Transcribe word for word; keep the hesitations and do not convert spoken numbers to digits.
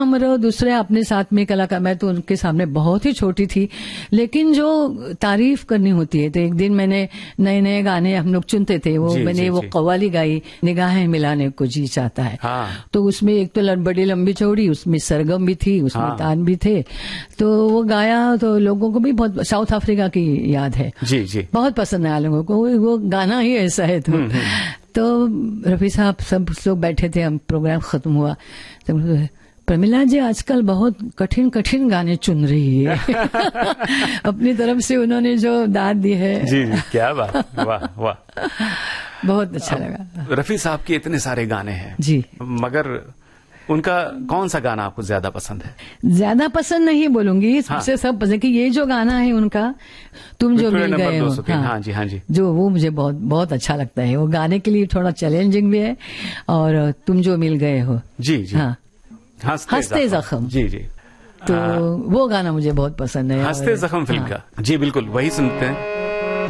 हमारे दूसरे अपने साथ में कलाकार, मैं तो उनके सामने बहुत ही छोटी थी, लेकिन जो तारीफ करनी होती है, तो एक दिन मैंने नए नए गाने हम लोग चुनते थे, वो जी, मैंने जी, वो जी। कव्वाली गाई, निगाहें मिलाने को जी चाहता है। हाँ। तो उसमें एक तो बड़ी लंबी चौड़ी, उसमें सरगम भी थी, उसमें हाँ। तान भी थे, तो वो गाया तो लोगों को भी बहुत, साउथ अफ्रीका की याद है, जी जी। बहुत पसंद आया लोगों को, वो, वो गाना ही ऐसा है। तो तो रफी साहब सब लोग बैठे थे, हम प्रोग्राम खत्म हुआ तो प्रमिला जी आजकल बहुत कठिन कठिन गाने चुन रही है। अपनी तरफ से उन्होंने जो दाद दी है। जी जी, क्या बात, वाह वाह, बहुत अच्छा लगा। रफी साहब के इतने सारे गाने हैं जी, मगर उनका कौन सा गाना आपको ज्यादा पसंद है? ज्यादा पसंद नहीं बोलूंगी, सबसे सब पसंद, कि ये जो गाना है उनका, तुम जो मिल गए हो, हाँ, हाँ जी हाँ जी, जो वो मुझे बहुत बहुत अच्छा लगता है। वो गाने के लिए थोड़ा चैलेंजिंग भी है, और तुम जो मिल गए हो, जी जी, हाँ, हंसते, हंसते जख्म, जी जी, तो वो गाना मुझे बहुत पसंद है। हंसते जख्म फिल्म का। जी बिल्कुल, वही सुनते हैं।